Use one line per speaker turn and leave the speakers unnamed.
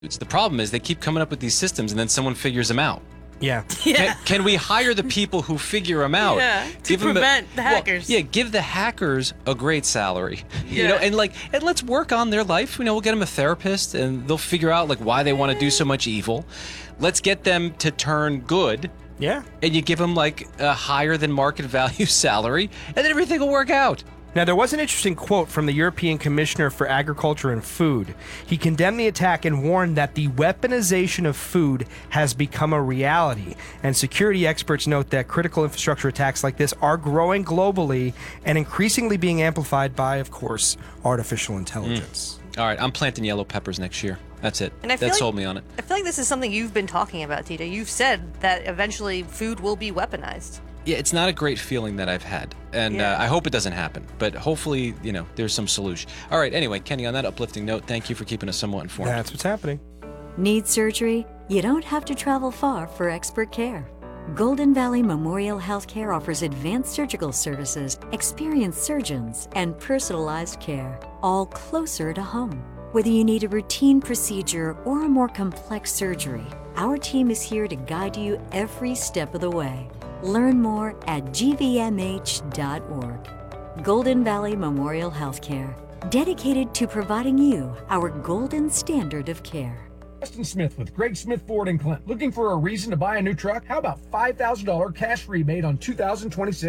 The problem is they keep coming up with these systems and then someone figures them out.
Yeah.
Can we hire the people who figure them out?
Yeah, to prevent the hackers.
Well, yeah, give the hackers a great salary.
Yeah.
You know, and let's work on their life. You know, we'll get them a therapist and they'll figure out like why they want to do so much evil. Let's get them to turn good.
Yeah.
And you give them like a higher than market value salary and then everything will work out.
Now, there was an interesting quote from the European Commissioner for Agriculture and Food. He condemned the attack and warned that the weaponization of food has become a reality. And security experts note that critical infrastructure attacks like this are growing globally and increasingly being amplified by, of course, artificial intelligence.
All right, I'm planting yellow peppers next year. That's it.
And I feel
that
like,
sold me on it.
I feel like this is something you've been talking about, Tita. You've said that eventually food will be weaponized.
Yeah, it's not a great feeling that I've had, and I hope it doesn't happen, but hopefully, you know, there's some solution. All right, anyway, Kenny, on that uplifting note, thank you for keeping us somewhat informed.
That's what's happening.
Need surgery? You don't have to travel far for expert care. Golden Valley Memorial Healthcare offers advanced surgical services, experienced surgeons, and personalized care, all closer to home. Whether you need a routine procedure or a more complex surgery, our team is here to guide you every step of the way. Learn more at gvmh.org. Golden Valley Memorial Healthcare, dedicated to providing you our golden standard of care.
Justin Smith with Greg Smith Ford in Clinton. Looking for a reason to buy a new truck? How about $5,000 cash rebate on 2026